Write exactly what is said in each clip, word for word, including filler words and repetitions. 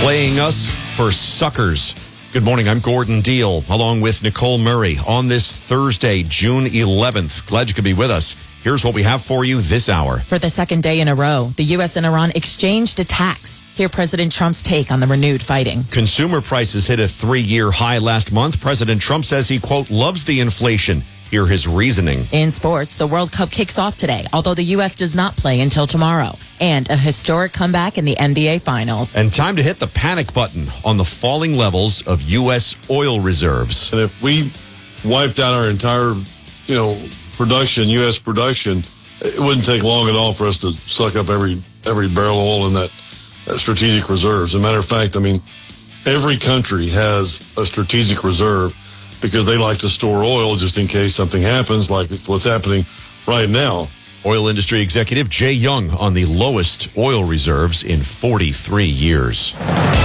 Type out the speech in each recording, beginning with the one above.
Playing us for suckers. Good morning, I'm Gordon Deal, along with Nicole Murray, on this Thursday, June eleventh. Glad you could be with us. Here's what we have for you this hour. For the second day in a row, the U S and Iran exchanged attacks. Hear President Trump's take on the renewed fighting. Consumer prices hit a three-year high last month. President Trump says he, quote, loves the inflation. Hear his reasoning. In sports, the World Cup kicks off today, although the U S does not play until tomorrow. And a historic comeback in the N B A Finals. And time to hit the panic button on the falling levels of U S oil reserves. And if we wiped out our entire, you know, production, U S production, it wouldn't take long at all for us to suck up every every barrel of oil in that, that strategic reserve. As a matter of fact, I mean, every country has a strategic reserve because they like to store oil just in case something happens, like what's happening right now. Oil industry executive Jay Young on the lowest oil reserves in forty-three years.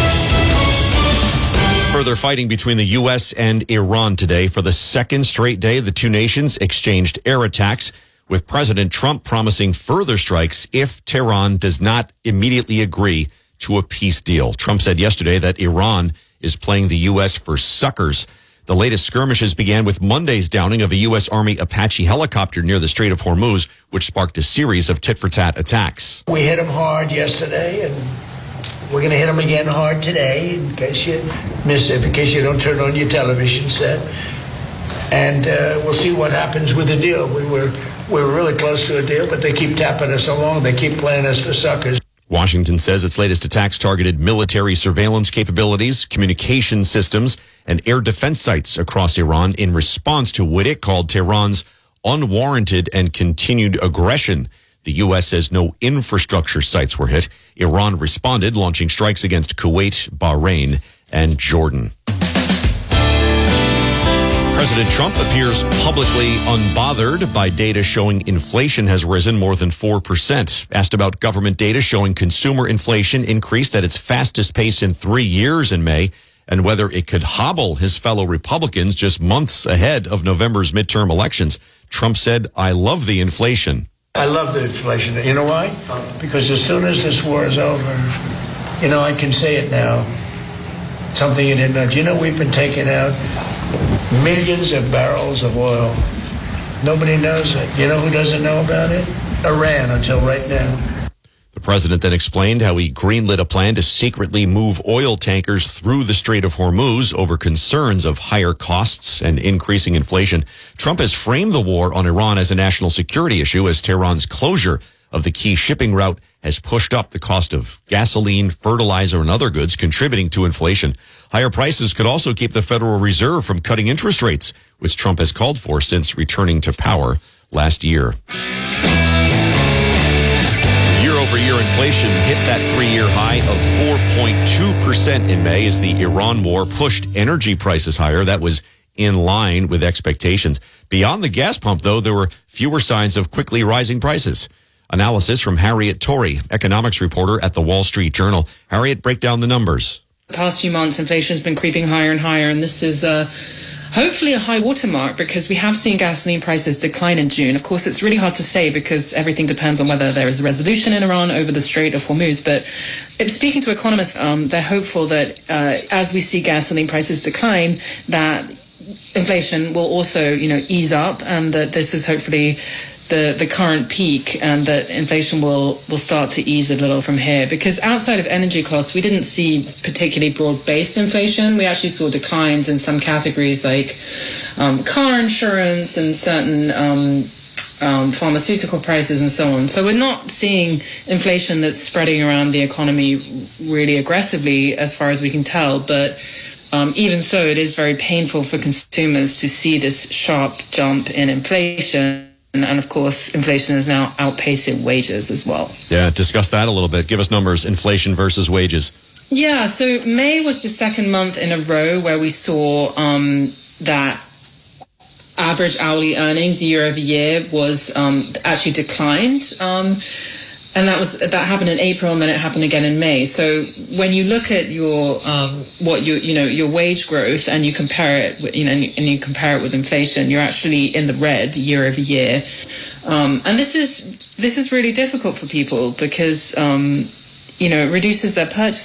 Further fighting between the U S and Iran today. For the second straight day, the two nations exchanged air attacks, with President Trump promising further strikes if Tehran does not immediately agree to a peace deal. Trump said yesterday that Iran is playing the U S for suckers. The latest skirmishes began with Monday's downing of a U S Army Apache helicopter near the Strait of Hormuz, which sparked a series of tit-for-tat attacks. We hit them hard yesterday, and we're going to hit them again hard today, in case you miss it, in case you don't turn on your television set. And uh, we'll see what happens with the deal. We were, we were really close to a deal, but they keep tapping us along. They keep playing us for suckers. Washington says its latest attacks targeted military surveillance capabilities, communication systems, and air defense sites across Iran in response to what it called Tehran's unwarranted and continued aggression. The U S says no infrastructure sites were hit. Iran responded, launching strikes against Kuwait, Bahrain, and Jordan. President Trump appears publicly unbothered by data showing inflation has risen more than four percent. Asked about government data showing consumer inflation increased at its fastest pace in three years in May, and whether it could hobble his fellow Republicans just months ahead of November's midterm elections, Trump said, I love the inflation. I love the inflation. You know why? Because as soon as this war is over, you know, I can say it now. Something you didn't know. Do you know we've been taking out millions of barrels of oil? Nobody knows it. You know who doesn't know about it? Iran, until right now. The president then explained how he greenlit a plan to secretly move oil tankers through the Strait of Hormuz over concerns of higher costs and increasing inflation. Trump has framed the war on Iran as a national security issue, as Tehran's closure of the key shipping route has pushed up the cost of gasoline, fertilizer, and other goods, contributing to inflation. Higher prices could also keep the Federal Reserve from cutting interest rates, which Trump has called for since returning to power last year. Year-over-year inflation hit that three-year high of four point two percent in May as the Iran war pushed energy prices higher. That was in line with expectations. Beyond the gas pump, though, there were fewer signs of quickly rising prices. Analysis from Harriet Torrey, economics reporter at the Wall Street Journal. Harriet, break down the numbers. The past few months, inflation has been creeping higher and higher, and this is uh, hopefully a high watermark because we have seen gasoline prices decline in June. Of course, it's really hard to say because everything depends on whether there is a resolution in Iran over the Strait of Hormuz. But speaking to economists, um, they're hopeful that uh, as we see gasoline prices decline, that inflation will also, you know, ease up, and that this is hopefully the the current peak, and that inflation will will start to ease a little from here. Because outside of energy costs, we didn't see particularly broad-based inflation. We actually saw declines in some categories like um, car insurance and certain um, um, pharmaceutical prices and so on. So we're not seeing inflation that's spreading around the economy really aggressively as far as we can tell. But um, even so, it is very painful for consumers to see this sharp jump in inflation. And of course, inflation is now outpacing wages as well. Yeah, discuss that a little bit. Give us numbers, inflation versus wages. Yeah, so May was the second month in a row where we saw um, that average hourly earnings year over year was um, actually declined. Um, and that was that happened in April, and then it happened again in May. So when you look at your um, what you you know your wage growth and you compare it, with, you know, and you, and you compare it with inflation, you're actually in the red year over year. Um, and this is this is really difficult for people because um, you know it reduces their purchase